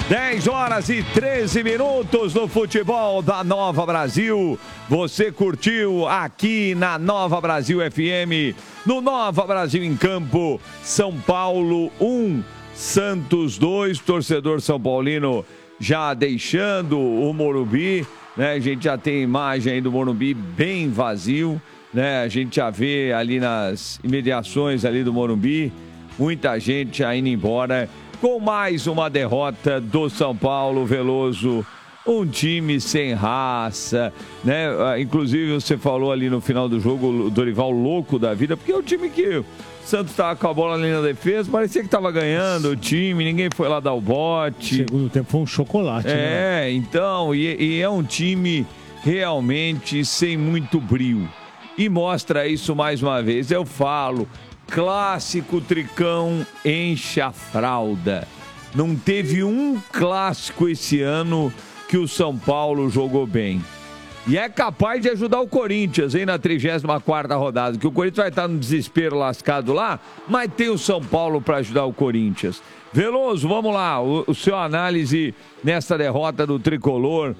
10 horas e 13 minutos no futebol da Nova Brasil. Você curtiu aqui na Nova Brasil FM, no Nova Brasil em Campo, São Paulo 1, Santos 2, torcedor São Paulino já deixando o Morumbi, né? A gente já tem imagem aí do Morumbi bem vazio, né? A gente já vê ali nas imediações ali do Morumbi, muita gente já indo embora, com mais uma derrota do São Paulo. Veloso, um time sem raça, né? Inclusive você falou ali no final do jogo, o Dorival louco da vida, porque é o time que o Santos estava com a bola ali na defesa, parecia que estava ganhando o time, ninguém foi lá dar o bote. O segundo tempo foi um chocolate, né? Então, e é um time realmente sem muito brio. E mostra isso mais uma vez, eu falo, clássico Tricão enche a fralda. Não teve um clássico esse ano que o São Paulo jogou bem. E é capaz de ajudar o Corinthians, hein, na 34ª rodada, que o Corinthians vai estar no desespero lascado lá, mas tem o São Paulo para ajudar o Corinthians. Veloso, vamos lá, o seu análise nessa derrota do Tricolor.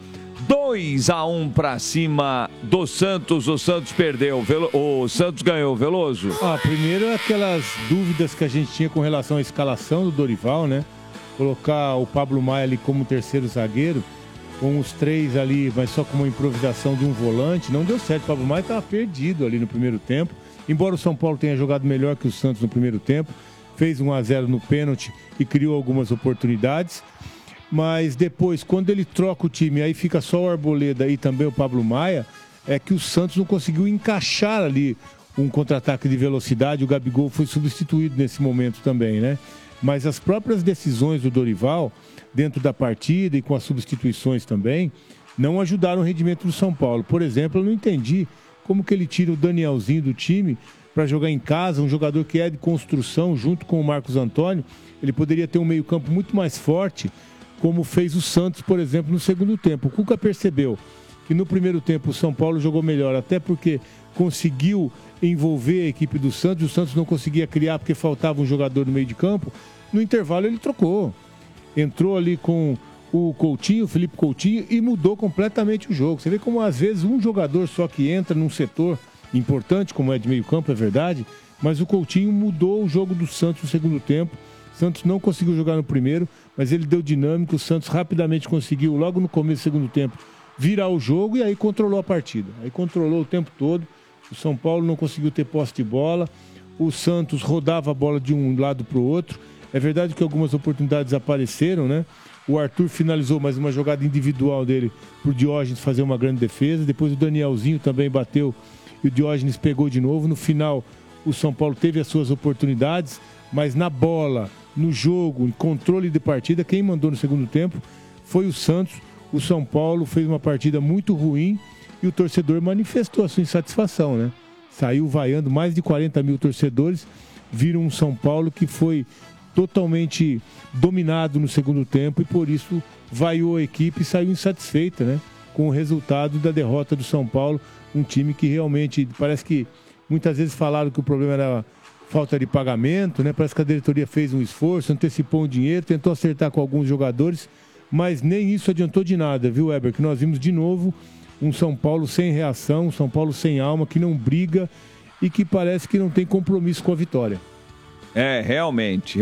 2-1 para cima do Santos, o Santos perdeu, o Santos ganhou, Veloso. Primeiro aquelas dúvidas que a gente tinha com relação à escalação do Dorival, né? Colocar o Pablo Maia ali como terceiro zagueiro, com os três ali, mas só com uma improvisação de um volante, não deu certo. O Pablo Maia estava perdido ali no primeiro tempo, embora o São Paulo tenha jogado melhor que o Santos no primeiro tempo, fez 1-0 no pênalti e criou algumas oportunidades. Mas depois, quando ele troca o time, aí fica só o Arboleda e também o Pablo Maia, é que o Santos não conseguiu encaixar ali um contra-ataque de velocidade. O Gabigol foi substituído nesse momento também, né? Mas as próprias decisões do Dorival, dentro da partida e com as substituições também, não ajudaram o rendimento do São Paulo. Por exemplo, eu não entendi como que ele tira o Danielzinho do time para jogar em casa, um jogador que é de construção, junto com o Marcos Antônio. Ele poderia ter um meio-campo muito mais forte, como fez o Santos, por exemplo, no segundo tempo. O Cuca percebeu que no primeiro tempo o São Paulo jogou melhor, até porque conseguiu envolver a equipe do Santos. O Santos não conseguia criar porque faltava um jogador no meio de campo. No intervalo ele trocou. Entrou ali com o Coutinho, o Felipe Coutinho, e mudou completamente o jogo. Você vê como às vezes um jogador só que entra num setor importante, como é de meio campo, é verdade, mas o Coutinho mudou o jogo do Santos no segundo tempo. O Santos não conseguiu jogar no primeiro, mas ele deu dinâmica. O Santos rapidamente conseguiu, logo no começo do segundo tempo, virar o jogo e aí controlou a partida. Aí controlou o tempo todo. O São Paulo não conseguiu ter posse de bola. O Santos rodava a bola de um lado para o outro. É verdade que algumas oportunidades apareceram, né? O Arthur finalizou mais uma jogada individual dele para o Diógenes fazer uma grande defesa. Depois o Danielzinho também bateu e o Diógenes pegou de novo. No final, o São Paulo teve as suas oportunidades, mas na bola, no jogo, em controle de partida, quem mandou no segundo tempo foi o Santos. O São Paulo fez uma partida muito ruim e o torcedor manifestou a sua insatisfação, né? Saiu vaiando, mais de 40 mil torcedores viram um São Paulo que foi totalmente dominado no segundo tempo e por isso vaiou a equipe e saiu insatisfeita, né? Com o resultado da derrota do São Paulo, um time que realmente, parece que muitas vezes falaram que o problema era falta de pagamento, né? Parece que a diretoria fez um esforço, antecipou um dinheiro, tentou acertar com alguns jogadores, mas nem isso adiantou de nada, viu, Weber? Que nós vimos de novo um São Paulo sem reação, um São Paulo sem alma, que não briga e que parece que não tem compromisso com a vitória. Realmente,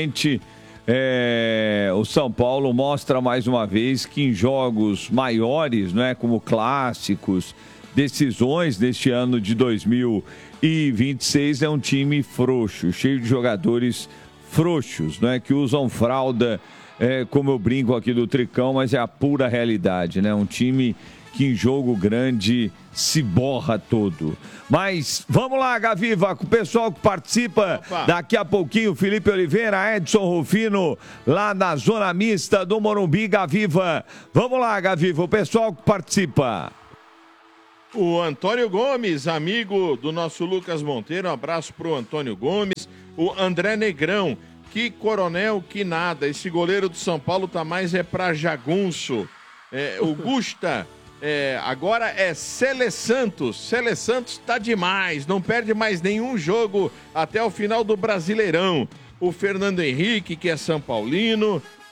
o São Paulo mostra mais uma vez que em jogos maiores, não é, como clássicos, decisões deste ano de 2026, é um time frouxo, cheio de jogadores frouxos, não é, que usam fralda, como eu brinco aqui do Tricão, mas é a pura realidade, né? Um time que em jogo grande se borra todo. Mas vamos lá, Gaviva, com o pessoal que participa. Opa. Daqui a pouquinho, Felipe Oliveira, Edson Rufino, lá na zona mista do Morumbi, Gaviva. Vamos lá, Gaviva, o pessoal que participa. O Antônio Gomes, amigo do nosso Lucas Monteiro, um abraço pro Antônio Gomes. O André Negrão, que coronel, que nada. Esse goleiro do São Paulo tá mais pra jagunço. O Gusta... agora é Cele Santos. Cele Santos tá demais, não perde mais nenhum jogo até o final do Brasileirão. O Fernando Henrique, que é São Paulino.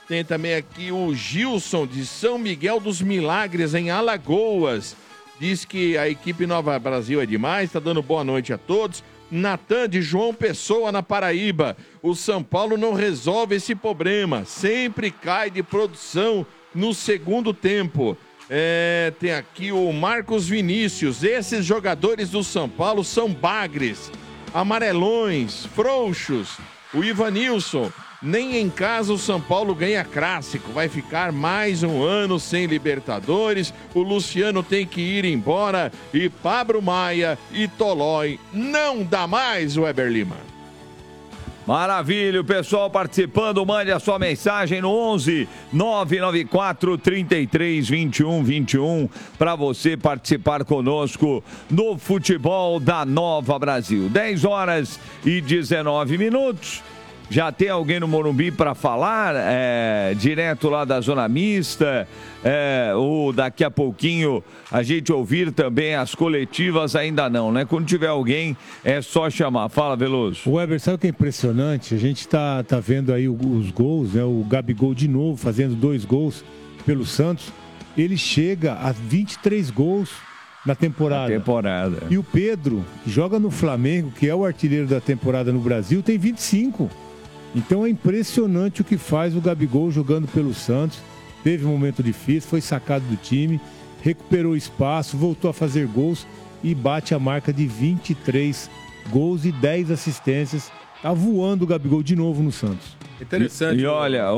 Tem também aqui o Gilson, de São Miguel dos Milagres, em Alagoas. Diz que a equipe Nova Brasil é demais, está dando boa noite a todos. Natan, de João Pessoa, na Paraíba. O São Paulo não resolve esse problema. Sempre cai de produção no segundo tempo. Tem aqui o Marcos Vinícius. Esses jogadores do São Paulo são bagres, amarelões, frouxos. O Ivanilson. Nem em casa o São Paulo ganha clássico. Vai ficar mais um ano sem Libertadores. O Luciano tem que ir embora. E Pablo Maia e Tolói não dá mais, Weber Lima. Maravilha, o pessoal participando, mande a sua mensagem no 11 994 33 21 21 para você participar conosco no Futebol da Nova Brasil. 10 horas e 19 minutos. Já tem alguém no Morumbi para falar, direto lá da Zona Mista, ou daqui a pouquinho a gente ouvir também as coletivas, ainda não, né? Quando tiver alguém, é só chamar. Fala, Veloso. O Weber, sabe o que é impressionante? A gente tá vendo aí os gols, né? O Gabigol de novo fazendo 2 gols pelo Santos. Ele chega a 23 gols na temporada. E o Pedro, que joga no Flamengo, que é o artilheiro da temporada no Brasil, tem 25. Então é impressionante o que faz o Gabigol jogando pelo Santos. Teve um momento difícil, foi sacado do time, recuperou espaço, voltou a fazer gols e bate a marca de 23 gols e 10 assistências. Tá voando o Gabigol de novo no Santos. Interessante. E olha,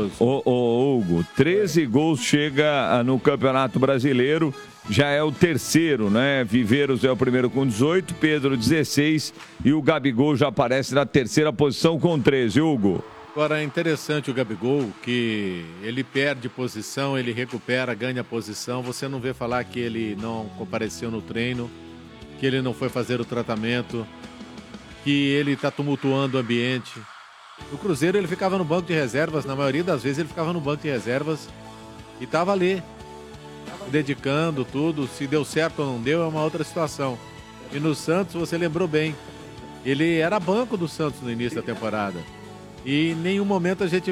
o Hugo, 13 gols chega no Campeonato Brasileiro, já é o terceiro, né? Viveiros é o primeiro com 18, Pedro 16 e o Gabigol já aparece na terceira posição com 13, Hugo. Agora é interessante o Gabigol, que ele perde posição, ele recupera, ganha posição. Você não vê falar que ele não compareceu no treino, que ele não foi fazer o tratamento, que ele está tumultuando o ambiente. No Cruzeiro ele ficava no banco de reservas, na maioria das vezes ele ficava no banco de reservas e estava ali, dedicando tudo. Se deu certo ou não deu é uma outra situação. E no Santos, você lembrou bem, ele era banco do Santos no início da temporada. E em nenhum momento a gente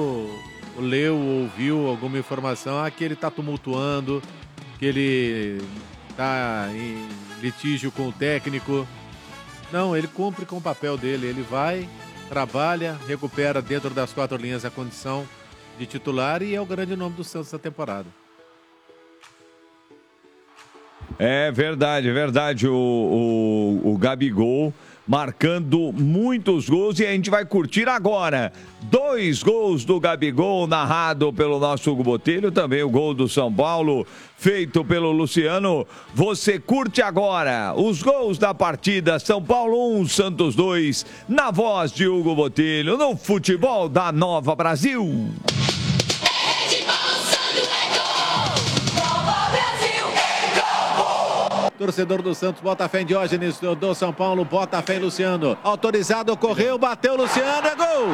leu ou ouviu alguma informação que ele está tumultuando, que ele está em litígio com o técnico. Não, ele cumpre com o papel dele, ele vai, trabalha, recupera dentro das 4 linhas a condição de titular e é o grande nome do Santos da temporada. É verdade, o Gabigol marcando muitos gols e a gente vai curtir agora 2 gols do Gabigol narrado pelo nosso Hugo Botelho, também o gol do São Paulo feito pelo Luciano. Você curte agora os gols da partida, São Paulo 1, Santos 2, na voz de Hugo Botelho, no Futebol da Nova Brasil. Torcedor do Santos, bota fé em Diógenes, do São Paulo, bota fé em Luciano. Autorizado, correu, bateu, Luciano, é gol!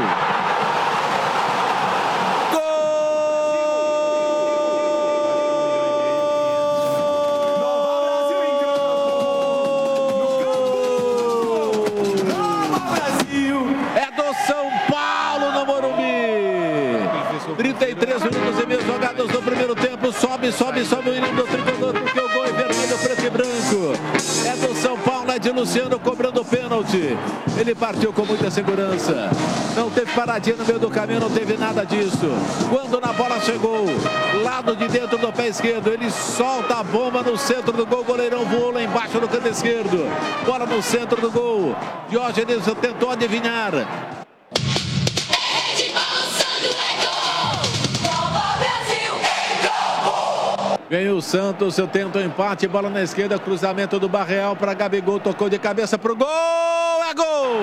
É do São Paulo no Morumbi! 33 minutos e meio jogados no primeiro tempo. Sobe o hino do tricolor, porque o gol é vermelho, preto e branco. É do São Paulo, é de Luciano cobrando o pênalti. Ele partiu com muita segurança. Não teve paradinha no meio do caminho, não teve nada disso. Quando na bola chegou, lado de dentro do pé esquerdo, ele solta a bomba no centro do gol. O goleirão voou lá embaixo no canto esquerdo. Bola no centro do gol. Diógenes tentou adivinhar. Vem o Santos, eu tento o empate, bola na esquerda, cruzamento do Barreal para Gabigol, tocou de cabeça pro gol, é gol!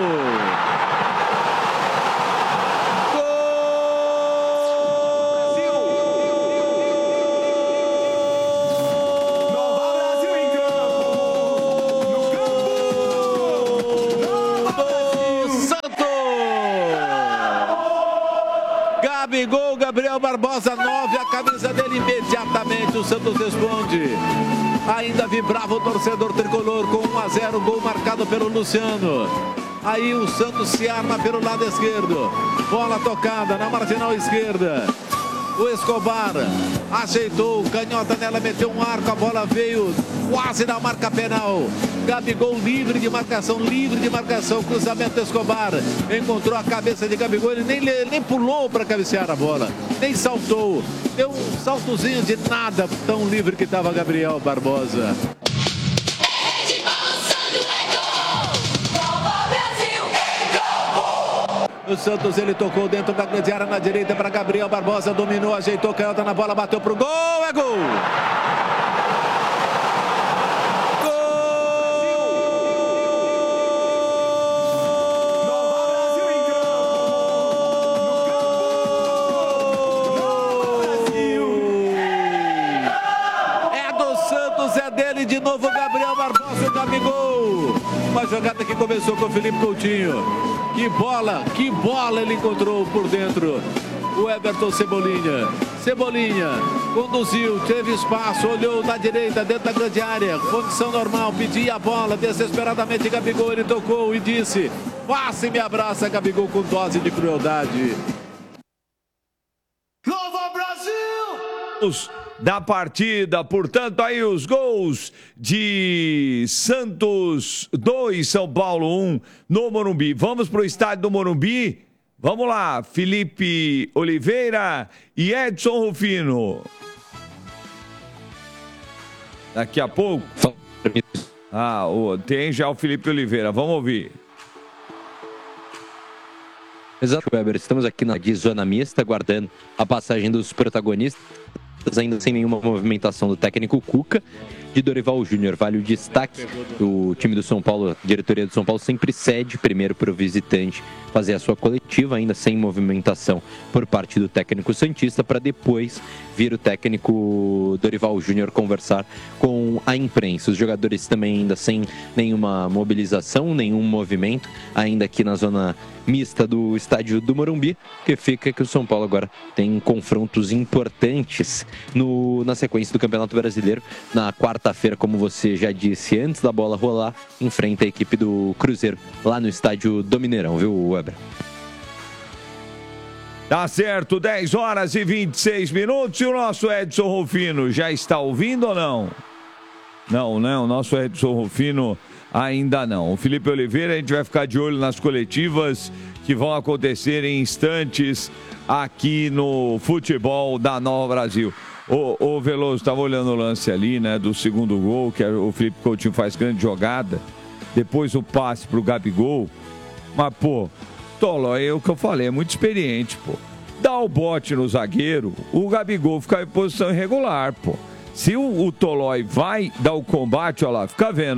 Gabigol, Gabriel Barbosa, 9, a camisa dele, imediatamente o Santos responde. Ainda vibrava o torcedor tricolor com 1-0, gol marcado pelo Luciano. Aí o Santos se arma pelo lado esquerdo. Bola tocada na marginal esquerda. O Escobar ajeitou, canhota nela, meteu um arco, a bola veio quase na marca penal. Gabigol livre de marcação, cruzamento do Escobar. Encontrou a cabeça de Gabigol, ele nem pulou para cabecear a bola, nem saltou. Deu um saltozinho de nada, tão livre que estava Gabriel Barbosa. O Santos, ele tocou dentro da grande área na direita para Gabriel Barbosa, dominou, ajeitou, canhota na bola, bateu pro gol, é gol! É do Santos, é dele de novo, Gabriel Barbosa, o Gabigol. Uma jogada que começou com o Felipe Coutinho. Que bola ele encontrou por dentro. O Everton Cebolinha conduziu, teve espaço, olhou na direita, dentro da grande área, condição normal, pedia a bola, desesperadamente Gabigol, ele tocou e disse: passe e me abraça, Gabigol, com dose de crueldade. Louva Brasil! Da partida, portanto, aí os gols de Santos 2, São Paulo 1 no Morumbi. Vamos para o estádio do Morumbi? Vamos lá, Felipe Oliveira e Edson Rufino. Daqui a pouco. Tem já o Felipe Oliveira, vamos ouvir. Exato, Weber. Estamos aqui na zona mista, aguardando a passagem dos protagonistas, ainda sem nenhuma movimentação do técnico Cuca. De Dorival Júnior, vale o destaque. O time do São Paulo, a diretoria do São Paulo, sempre cede primeiro para o visitante fazer a sua coletiva, ainda sem movimentação por parte do técnico santista, para depois vir o técnico Dorival Júnior conversar com a imprensa. Os jogadores também ainda sem nenhuma mobilização, nenhum movimento, ainda aqui na zona mista do estádio do Morumbi, que fica que o São Paulo agora tem confrontos importantes na sequência do Campeonato Brasileiro. Na quarta-feira, como você já disse, antes da bola rolar, enfrenta a equipe do Cruzeiro lá no estádio do Mineirão, viu, Weber? Tá certo, 10 horas e 26 minutos. E o nosso Edson Rufino já está ouvindo ou não? Não, né? O nosso Edson Rufino ainda não. O Felipe Oliveira, a gente vai ficar de olho nas coletivas que vão acontecer em instantes aqui no futebol da Nova Brasil. O Veloso estava olhando o lance ali, né, do segundo gol, que o Felipe Coutinho faz grande jogada. Depois o passe pro Gabigol. Mas, pô, Tolói, é o que eu falei, é muito experiente, pô. Dá o bote no zagueiro, o Gabigol fica em posição irregular, pô. Se o Tolói vai dar o combate, ó lá, fica vendo,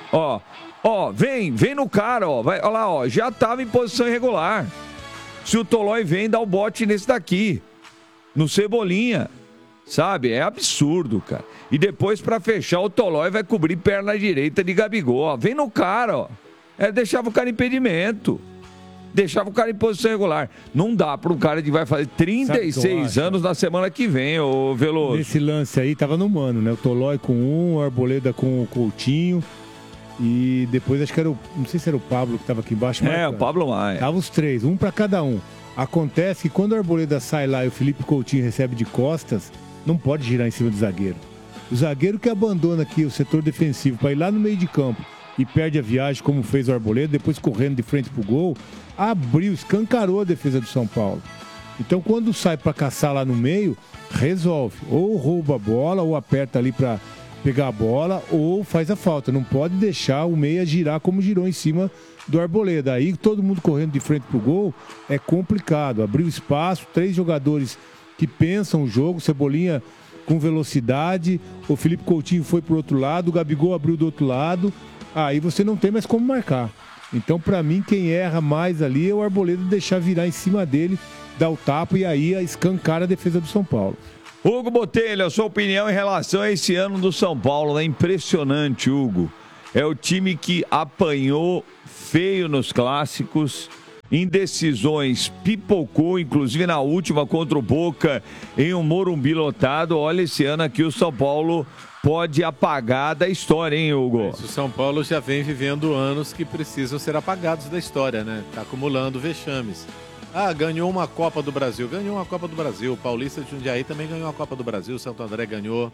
ó, vem no cara, ó, vai, ó lá, ó, já tava em posição irregular. Se o Tolói vem, dá o bote nesse daqui, no Cebolinha, sabe? É absurdo, cara. E depois, pra fechar, o Tolói vai cobrir perna direita de Gabigol, ó, vem no cara, ó. Deixava o cara em impedimento. Deixava o cara em posição regular. Não dá para um cara que vai fazer 36 anos na semana que vem, ô Veloso. Nesse lance aí, tava no mano, né? O Tolói com um, o Arboleda com o Coutinho. E depois acho que era não sei se era o Pablo que tava aqui embaixo. O Pablo Maia. Tava os três, um para cada um. Acontece que quando o Arboleda sai lá e o Felipe Coutinho recebe de costas, não pode girar em cima do zagueiro. O zagueiro que abandona aqui o setor defensivo para ir lá no meio de campo e perde a viagem, como fez o Arboleda, depois correndo de frente pro gol, escancarou a defesa do São Paulo. Então, quando sai para caçar lá no meio, resolve. Ou rouba a bola, ou aperta ali para pegar a bola, ou faz a falta. Não pode deixar o meia girar como girou em cima do Arboleda. Aí, todo mundo correndo de frente pro gol, é complicado. Abriu espaço, 3 jogadores que pensam o jogo, Cebolinha com velocidade, o Felipe Coutinho foi pro outro lado, o Gabigol abriu do outro lado. Aí você não tem mais como marcar. Então, pra mim, quem erra mais ali é o Arboleda, deixar virar em cima dele, dar o tapa e aí escancar a defesa do São Paulo. Hugo Botelho, a sua opinião em relação a esse ano do São Paulo, né? Impressionante, Hugo. É o time que apanhou feio nos clássicos, indecisões pipocou, inclusive na última contra o Boca, em um Morumbi lotado. Olha, esse ano aqui o São Paulo pode apagar da história, hein, Hugo? O São Paulo já vem vivendo anos que precisam ser apagados da história, né? Tá acumulando vexames. Ganhou uma Copa do Brasil. Ganhou uma Copa do Brasil. O Paulista de Jundiaí também ganhou uma Copa do Brasil. O Santo André ganhou.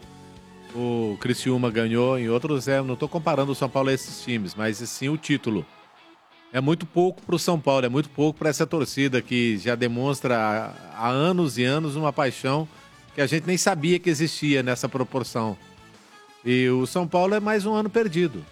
O Criciúma ganhou. Em outros, não estou comparando o São Paulo a esses times, mas sim o título. É muito pouco para o São Paulo, é muito pouco para essa torcida que já demonstra há anos e anos uma paixão que a gente nem sabia que existia nessa proporção. E o São Paulo é mais um ano perdido.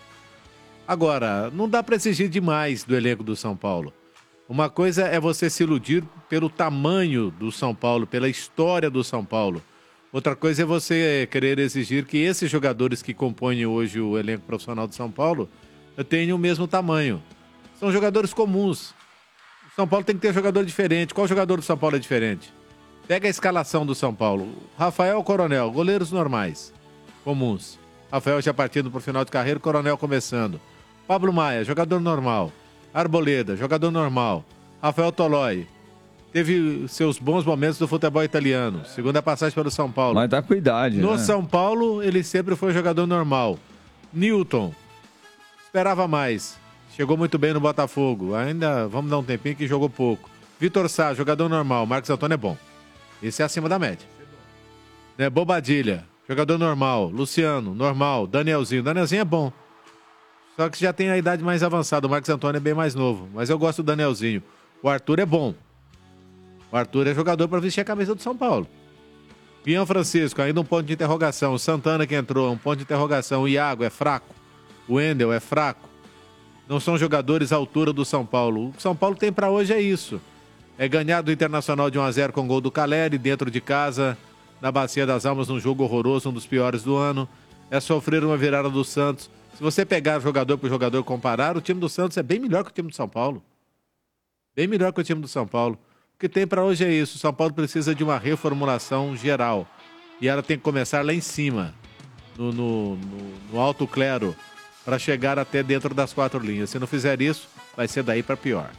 Agora, não dá para exigir demais do elenco do São Paulo. Uma coisa é você se iludir pelo tamanho do São Paulo, pela história do São Paulo. Outra coisa é você querer exigir que esses jogadores que compõem hoje o elenco profissional do São Paulo tenham o mesmo tamanho. São jogadores comuns. O São Paulo tem que ter jogador diferente. Qual jogador do São Paulo é diferente? Pega a escalação do São Paulo. Rafael, Coronel, goleiros normais, comuns. Rafael já partindo para o final de carreira, Coronel começando. Pablo Maia, jogador normal. Arboleda, jogador normal. Rafael Tolói, teve seus bons momentos do futebol italiano. Segunda passagem pelo São Paulo. Mas tá com idade, No né? São Paulo, ele sempre foi jogador normal. Newton, esperava mais. Chegou muito bem no Botafogo. Ainda vamos dar um tempinho que jogou pouco. Vitor Sá, jogador normal. Marcos Antônio é bom. Esse é acima da média. Bobadilha, jogador normal. Luciano, normal. Danielzinho é bom. Só que já tem a idade mais avançada. O Marcos Antônio é bem mais novo. Mas eu gosto do Danielzinho. O Arthur é bom. O Arthur é jogador para vestir a camisa do São Paulo. Ian Francisco, ainda um ponto de interrogação. O Santana que entrou, um ponto de interrogação. O Iago é fraco. O Wendel é fraco. Não são jogadores à altura do São Paulo. O que São Paulo tem para hoje é isso. É ganhar do Internacional de 1-0 com gol do Caleri, dentro de casa, na Bacia das Almas, num jogo horroroso, um dos piores do ano. É sofrer uma virada do Santos. Se você pegar jogador por jogador e comparar, o time do Santos é bem melhor que o time do São Paulo. Bem melhor que o time do São Paulo. O que tem para hoje é isso. O São Paulo precisa de uma reformulação geral. E ela tem que começar lá em cima, no alto clero, para chegar até dentro das 4 linhas. Se não fizer isso, vai ser daí para pior.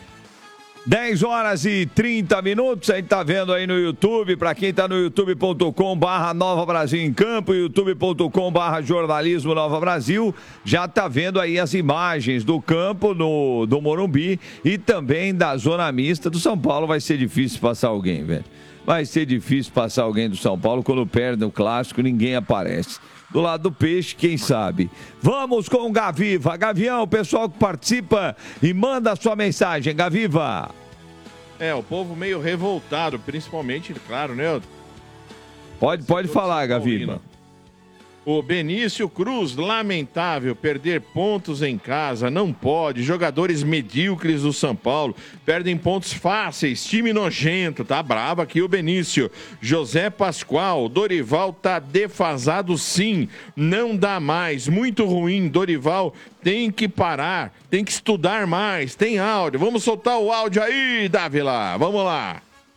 10h30. A gente tá vendo aí no YouTube, para quem tá no youtube.com/Nova Brasil em Campo, youtube.com/Jornalismo Nova Brasil, já tá vendo aí as imagens do campo do Morumbi e também da zona mista do São Paulo. Vai ser difícil passar alguém, velho. Vai ser difícil passar alguém do São Paulo. Quando perde o clássico, ninguém aparece. Do lado do Peixe, quem sabe. Vamos com o Gaviva. Gavião, o pessoal que participa e manda a sua mensagem. Gaviva. O povo meio revoltado, principalmente, claro, né? Pode falar, Gaviva. O Benício Cruz, lamentável, perder pontos em casa, não pode. Jogadores medíocres do São Paulo perdem pontos fáceis, time nojento, tá bravo aqui o Benício. José Pascoal, Dorival tá defasado sim, não dá mais, muito ruim, Dorival tem que parar, tem que estudar mais, tem áudio, vamos soltar o áudio aí, Dávila, vamos lá.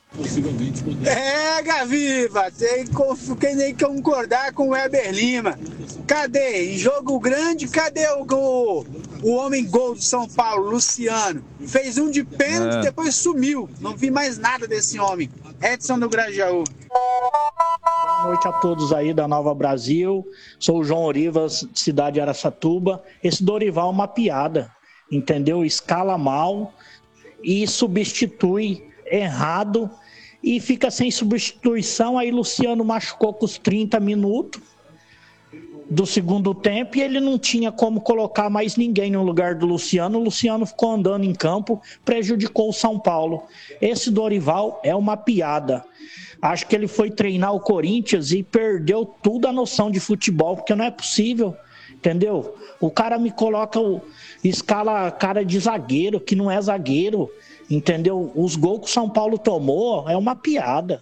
Gaviva, tem que concordar com o Weber Lima. Cadê? Em jogo grande, cadê o homem gol do São Paulo, Luciano? Fez um de pênalti, depois sumiu. Não vi mais nada desse homem. Edson do Grajaú. Boa noite a todos aí da Nova Brasil. Sou o João Orivas, cidade de Araçatuba. Esse Dorival é uma piada, entendeu? Escala mal e substitui errado e fica sem substituição. Aí Luciano machucou com os 30 minutos do segundo tempo e ele não tinha como colocar mais ninguém no lugar do Luciano. O Luciano ficou andando em campo, prejudicou o São Paulo. Esse Dorival é uma piada. Acho que ele foi treinar o Corinthians e perdeu tudo a noção de futebol, porque não é possível, entendeu? O cara me coloca, escala cara de zagueiro, que não é zagueiro, entendeu? Os gols que o São Paulo tomou é uma piada.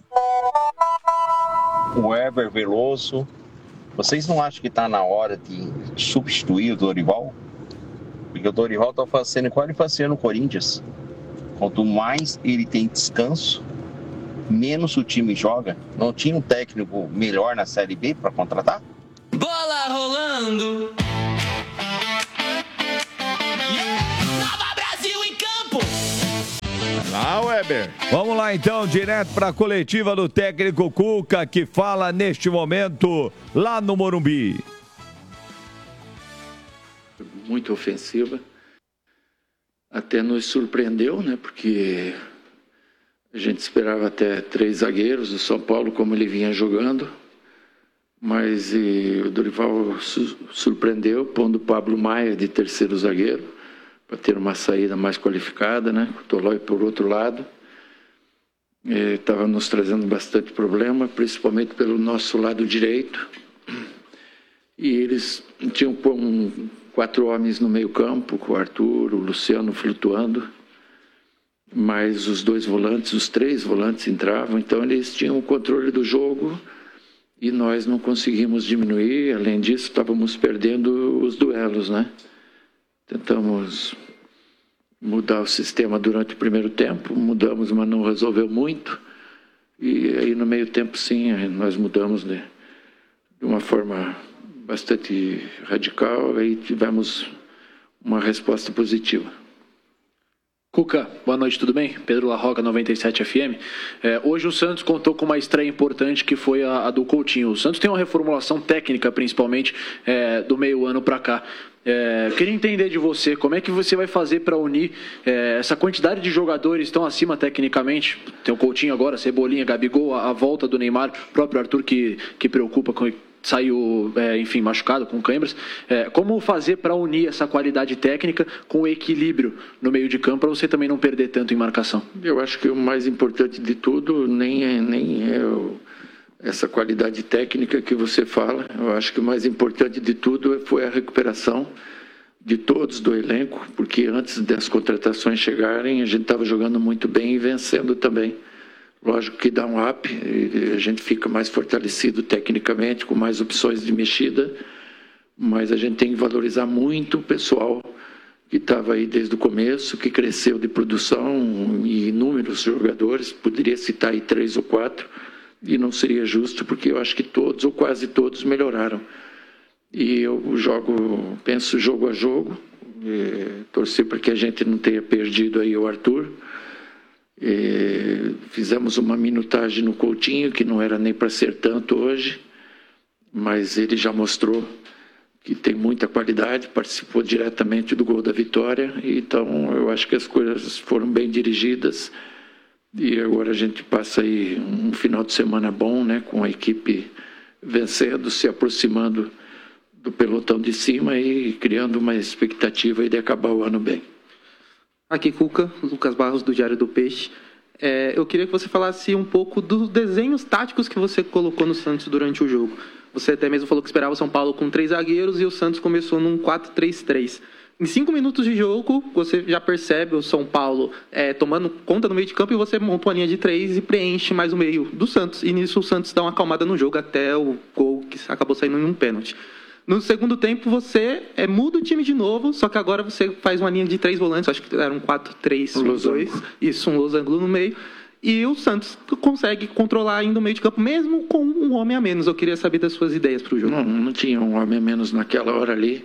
O Weber Veloso, vocês não acham que está na hora de substituir o Dorival? Porque o Dorival está fazendo igual ele fazia no Corinthians. Quanto mais ele tem descanso, menos o time joga. Não tinha um técnico melhor na Série B para contratar? Bola rolando. Nova Brasil em campo. Weber. Vamos lá então, direto para a coletiva do técnico Cuca, que fala neste momento lá no Morumbi. Muito ofensiva. Até nos surpreendeu, né? Porque a gente esperava até 3 zagueiros do São Paulo, como ele vinha jogando. Mas o Dorival surpreendeu, pondo o Pablo Maia de terceiro zagueiro, para ter uma saída mais qualificada, né? O Tolói por outro lado. Estava nos trazendo bastante problema, principalmente pelo nosso lado direito. E eles tinham 4 homens no meio campo, com o Arthur, o Luciano flutuando. Mas os 2 volantes, os 3 volantes entravam, então eles tinham o controle do jogo e nós não conseguimos diminuir. Além disso, estávamos perdendo os duelos, né? Tentamos mudar o sistema durante o primeiro tempo, mudamos, mas não resolveu muito. E aí no meio tempo, sim, nós mudamos de uma forma bastante radical e tivemos uma resposta positiva. Cuca, boa noite, tudo bem? Pedro Larroca, 97 FM. Hoje o Santos contou com uma estreia importante que foi a do Coutinho. O Santos tem uma reformulação técnica, principalmente, do meio ano para cá. Queria entender de você, como é que você vai fazer para unir essa quantidade de jogadores tão acima tecnicamente? Tem o Coutinho agora, Cebolinha, Gabigol, a volta do Neymar, o próprio Arthur que preocupa com... Saiu, enfim, machucado, com câimbras. Como fazer para unir essa qualidade técnica com o equilíbrio no meio de campo, para você também não perder tanto em marcação? Eu acho que o mais importante de tudo nem é essa qualidade técnica que você fala. Eu acho que o mais importante de tudo foi a recuperação de todos do elenco, porque antes das contratações chegarem, a gente estava jogando muito bem e vencendo também. Lógico que dá um up, a gente fica mais fortalecido tecnicamente, com mais opções de mexida, mas a gente tem que valorizar muito o pessoal que estava aí desde o começo, que cresceu de produção, e inúmeros jogadores, poderia citar aí 3 ou 4, e não seria justo, porque eu acho que todos, ou quase todos, melhoraram. E eu penso jogo a jogo, torcer para que a gente não tenha perdido aí o Arthur. Fizemos uma minutagem no Coutinho, que não era nem para ser tanto hoje, mas ele já mostrou que tem muita qualidade, participou diretamente do gol da vitória, então eu acho que as coisas foram bem dirigidas e agora a gente passa aí um final de semana bom, né, com a equipe vencendo, se aproximando do pelotão de cima e criando uma expectativa de acabar o ano bem. Aqui, Cuca, Lucas Barros, do Diário do Peixe. Eu queria que você falasse um pouco dos desenhos táticos que você colocou no Santos durante o jogo. Você até mesmo falou que esperava o São Paulo com 3 zagueiros e o Santos começou num 4-3-3. Em 5 minutos de jogo, você já percebe o São Paulo tomando conta no meio de campo e você monta uma linha de 3 e preenche mais o meio do Santos. E nisso o Santos dá uma acalmada no jogo até o gol que acabou saindo em um pênalti. No segundo tempo, você muda o time de novo, só que agora você faz uma linha de 3 volantes, acho que era um 4-3-1-2, isso, um losango no meio, e o Santos consegue controlar ainda o meio de campo, mesmo com um homem a menos. Eu queria saber das suas ideias para o jogo. Não tinha um homem a menos naquela hora ali.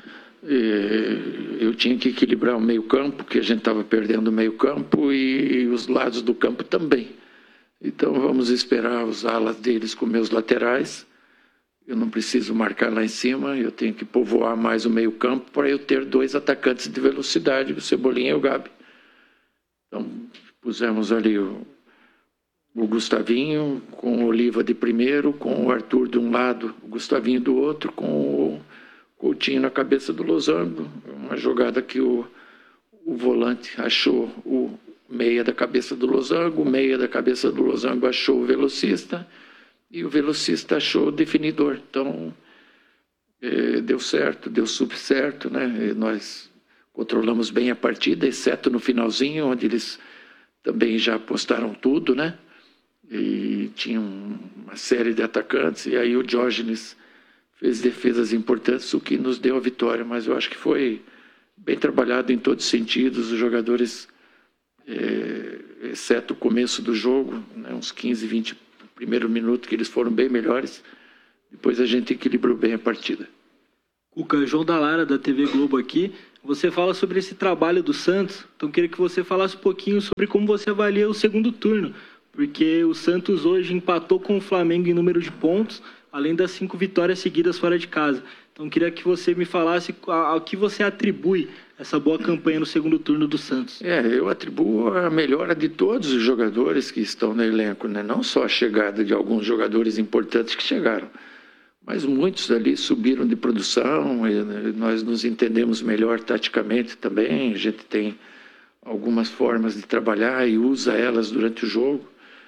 Eu tinha que equilibrar o meio campo, porque a gente estava perdendo o meio campo, e os lados do campo também. Então vamos esperar os alas deles com meus laterais. Eu não preciso marcar lá em cima, eu tenho que povoar mais o meio campo para eu ter 2 atacantes de velocidade, o Cebolinha e o Gabi. Então, pusemos ali o Gustavinho com o Oliva de primeiro, com o Arthur de um lado, o Gustavinho do outro, com o Coutinho na cabeça do losango. Uma jogada que o volante achou o meia da cabeça do losango, o meia da cabeça do losango achou o velocista, e o velocista achou o definidor. Então, deu certo, deu super certo, né? Nós controlamos bem a partida, exceto no finalzinho, onde eles também já apostaram tudo, né? E tinha uma série de atacantes, e aí o Diógenes fez defesas importantes, o que nos deu a vitória. Mas eu acho que foi bem trabalhado em todos os sentidos. Os jogadores, exceto o começo do jogo, né, uns 15, 20 primeiro minuto, que eles foram bem melhores. Depois a gente equilibrou bem a partida. Cuca, João Dallara, da TV Globo aqui. você fala sobre esse trabalho do Santos, então queria que você falasse um pouquinho sobre como você avalia o segundo turno, porque o Santos hoje empatou com o Flamengo em número de pontos, além das 5 vitórias seguidas fora de casa. Então queria que você me falasse ao que você atribui essa boa campanha no segundo turno do Santos. Eu atribuo a melhora de todos os jogadores que estão no elenco, né? Não só a chegada de alguns jogadores importantes que chegaram, mas muitos ali subiram de produção, e nós nos entendemos melhor taticamente também, a gente tem algumas formas de trabalhar e usa elas durante o jogo,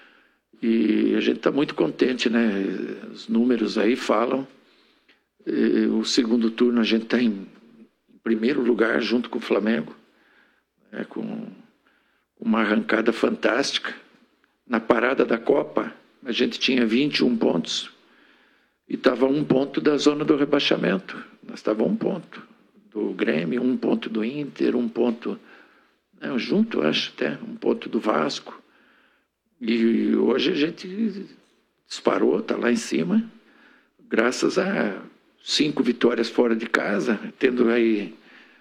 e a gente está muito contente, né? Os números aí falam. O segundo turno a gente está em primeiro lugar junto com o Flamengo, né? Com uma arrancada fantástica. Na parada da Copa a gente tinha 21 pontos e estava 1 ponto da zona do rebaixamento. Nós estávamos 1 ponto do Grêmio, 1 ponto do Inter, 1 ponto, junto acho até, 1 ponto do Vasco. E hoje a gente disparou, está lá em cima, graças a 5 vitórias fora de casa, tendo aí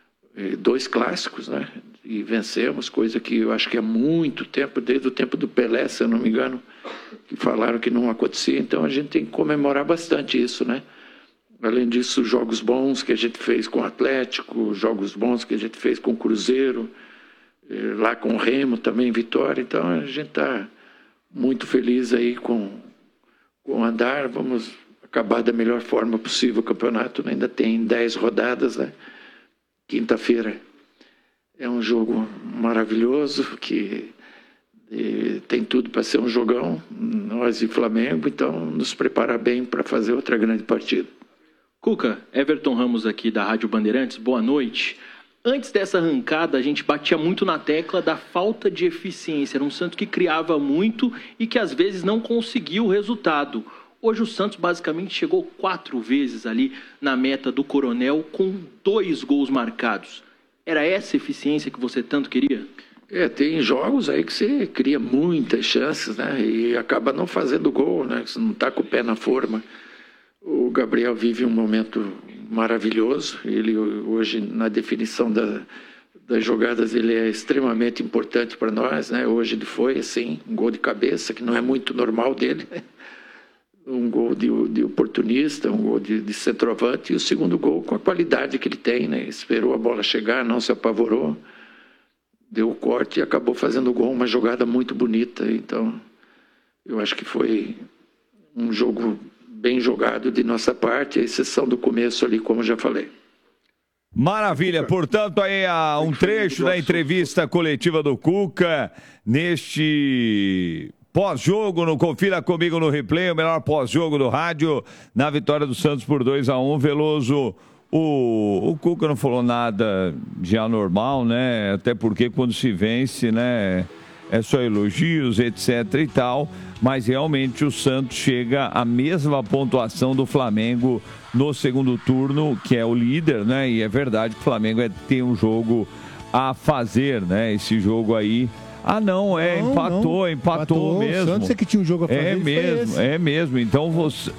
2 clássicos, né? E vencemos, coisa que eu acho que há muito tempo, desde o tempo do Pelé, se eu não me engano, que falaram que não acontecia. Então a gente tem que comemorar bastante isso, né? Além disso, jogos bons que a gente fez com o Atlético, jogos bons que a gente fez com o Cruzeiro, lá com o Remo também, vitória. Então a gente está muito feliz aí com o andar. Vamos acabar da melhor forma possível o campeonato, né? Ainda tem 10 rodadas, né? Quinta-feira é um jogo maravilhoso, que tem tudo para ser um jogão, nós e Flamengo, então nos preparar bem para fazer outra grande partida. Cuca, Everton Ramos aqui da Rádio Bandeirantes, boa noite. Antes dessa arrancada, a gente batia muito na tecla da falta de eficiência. Era um Santos que criava muito e que às vezes não conseguia o resultado. Hoje o Santos basicamente chegou 4 vezes ali na meta do Coronel com 2 gols marcados. Era essa eficiência que você tanto queria? Tem jogos aí que você cria muitas chances, né? E acaba não fazendo gol, né? Você não está com o pé na forma. O Gabriel vive um momento maravilhoso. Ele hoje, na definição das jogadas, ele é extremamente importante para nós, né? Hoje ele foi, assim, um gol de cabeça, que não é muito normal dele. Um gol de oportunista, um gol de centroavante, e o segundo gol com a qualidade que ele tem, né? Esperou a bola chegar, não se apavorou, deu o corte e acabou fazendo o gol, uma jogada muito bonita. Então, eu acho que foi um jogo bem jogado de nossa parte, a exceção do começo ali, como já falei. Maravilha, portanto aí um trecho da entrevista coletiva do Cuca neste pós-jogo, confira comigo no replay, o melhor pós-jogo do rádio, na vitória do Santos por 2-1, Veloso. O Cuca não falou nada de anormal, né? Até porque quando se vence, né, é só elogios, etc e tal, mas realmente o Santos chega à mesma pontuação do Flamengo no segundo turno, que é o líder, né? E é verdade que o Flamengo tem um jogo a fazer, né? Esse jogo aí. Empatou mesmo. O Santos é que tinha um jogo a fazer. É mesmo. Então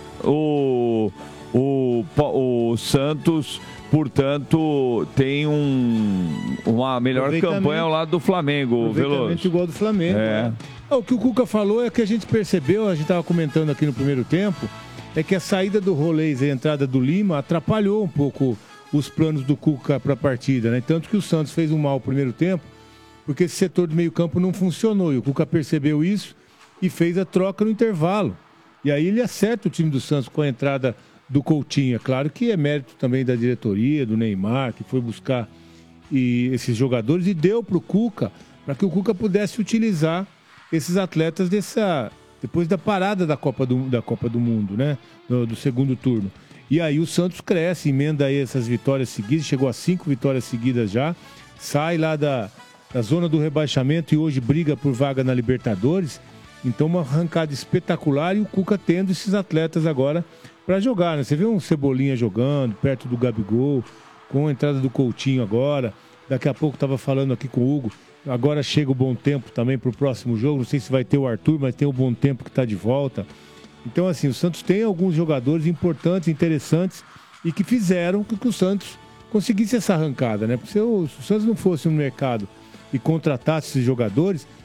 o Santos, portanto, tem uma melhor campanha ao lado do Flamengo, Veloso. Igual do Flamengo. O que o Cuca falou é que a gente percebeu, a gente estava comentando aqui no primeiro tempo, é que a saída do Rolês e a entrada do Lima atrapalhou um pouco os planos do Cuca para a partida, né? Tanto que o Santos fez um mau primeiro tempo, porque esse setor do meio-campo não funcionou. E o Cuca percebeu isso e fez a troca no intervalo. E aí ele acerta o time do Santos com a entrada do Coutinho. É claro que é mérito também da diretoria, do Neymar, que foi buscar esses jogadores e deu para o Cuca, para que o Cuca pudesse utilizar esses atletas depois da parada da Copa do Mundo, né? Do segundo turno. E aí o Santos cresce, emenda aí essas vitórias seguidas, chegou a 5 vitórias seguidas já, sai lá da zona do rebaixamento e hoje briga por vaga na Libertadores. Então uma arrancada espetacular e o Cuca tendo esses atletas agora para jogar, né? Você vê um Cebolinha jogando perto do Gabigol, com a entrada do Coutinho agora. Daqui a pouco estava falando aqui com o Hugo, agora chega o Bom Tempo também para o próximo jogo. Não sei se vai ter o Arthur, mas tem o Bom Tempo que está de volta. Então assim, o Santos tem alguns jogadores importantes, interessantes e que fizeram com que o Santos conseguisse essa arrancada, né? Porque se o Santos não fosse no mercado e contratasse esses jogadores,